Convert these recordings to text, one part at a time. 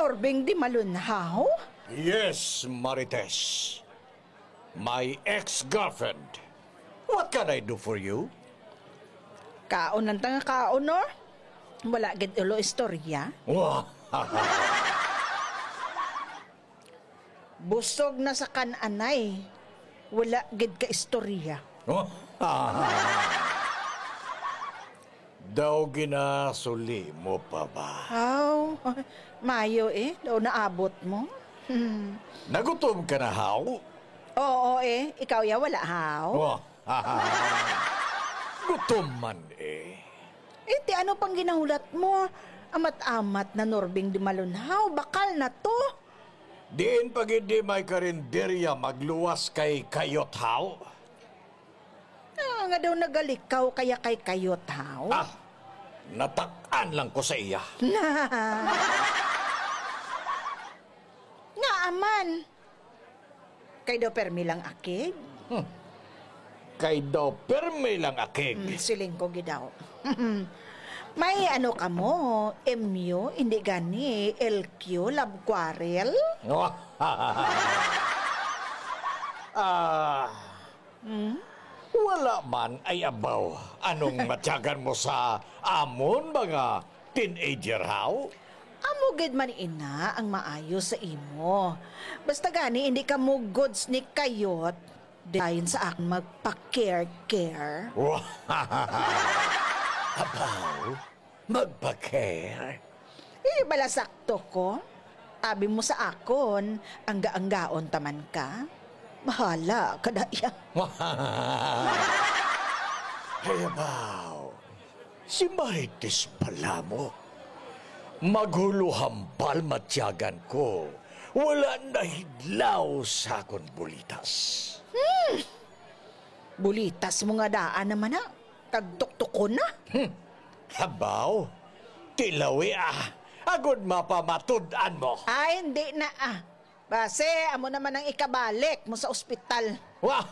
Norbeng di malunhaw? Yes, Marites. My ex-girlfriend. What can I do for you? Kaon ng tanga kaon, no? Wala gid ulo istorya. Wah, Busog na sa kananay. Wala gid ka istorya. Daw ginasuli mo pa ba? Aw, mayo daw naabot mo. Nagutom ka na, haw? Oo ikaw ya wala haw. Wah, gutom man Ti ano pang ginahulat mo? Amat-amat na Norbeng di malunhaw, bakal na to. Diin pag hindi may karinderya magluwas kay kayot, haw? Nga daw nagalikaw kaya kay kayot haw. Natakan lang ko sa iya. Nga aman. Kay daw permi lang akig. Kay daw perme lang akig. Siling ko gidaw. May ano ka mo? MU, hindi gani. LQ, love quarrel? Wala man ay abaw. Anong matyagan mo sa amon mga teenager, haw? Amo gid man ina ang maayo sa imo. Basta gani hindi ka mo goods ni kayot. Dayon sa akin magpa-care. Abaw, magpa-care? Bala sakto ko. Tabi mo sa akon, angga-anggaon taman ka. Bahala ka daya. Ay, abaw, si Marites pala mo. Maghuluhambal matyagan ko. Wala na hidlaw sa akong bulitas. Bulitas mo nga daan naman na. Tagtuktok ko na. Habaw, tilawi agod mapamatudan mo. Ay, hindi na Base, amo naman ang ikabalik mo sa ospital. Wah!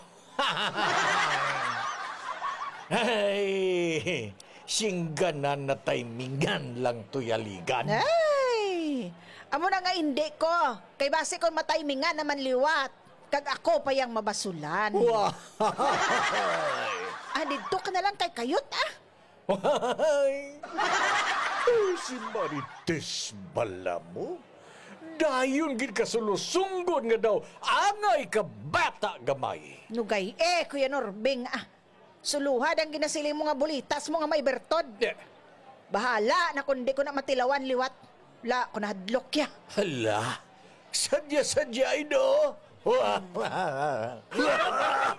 Ay, singganan na timingan lang tuyaligan. Ay! Amo na nga hindi ko. Kay base ko matimingan naman liwat. Kag ako pa yang mabasulan. Wah! Dito ka na lang kay kayot Ay, si Marites bala mo. Dayon gid ka sulusunggon nga daw angay ka bata gamay. Nugay Kuya Norbeng Suluhad ang ginasiling mo nga bulitas mo nga may bertod. Bahala na kundi ko na matilawan liwat. La ko na hadlok ya. Hala, sadya-sadya ino.